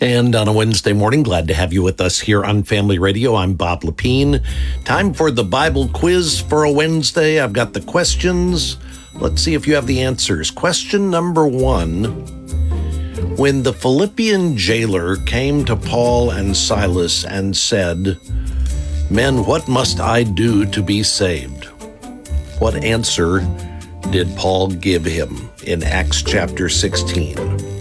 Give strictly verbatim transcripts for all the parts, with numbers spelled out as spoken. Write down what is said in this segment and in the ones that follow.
And on a Wednesday morning, glad to have you with us here on Family Radio. I'm Bob Lepine. Time for the Bible quiz for a Wednesday. I've got the questions. Let's see if you have the answers. Question number one. When the Philippian jailer came to Paul and Silas and said, "Men, what must I do to be saved?" What answer did Paul give him in Acts chapter sixteen?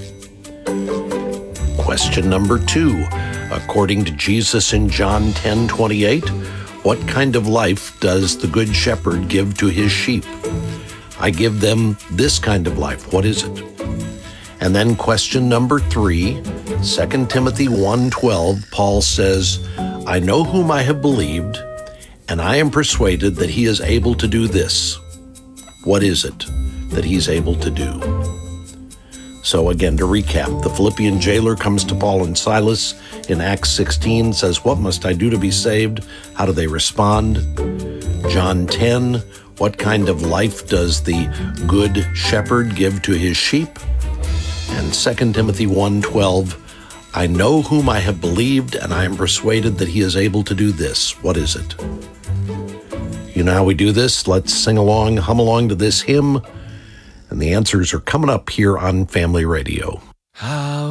Question number two. According to Jesus in John ten twenty-eight, what kind of life does the Good Shepherd give to his sheep? I give them this kind of life. What is it? And then question number three, Second Timothy one twelve, Paul says, I know whom I have believed, and I am persuaded that he is able to do this. What is it that he's able to do? So again, to recap, the Philippian jailer comes to Paul and Silas in Acts sixteen, says, what must I do to be saved? How do they respond? John ten, what kind of life does the Good Shepherd give to his sheep? And Second Timothy one twelve, I know whom I have believed, and I am persuaded that he is able to do this. What is it? You know how we do this? Let's sing along, hum along to this hymn. And the answers are coming up here on Family Radio.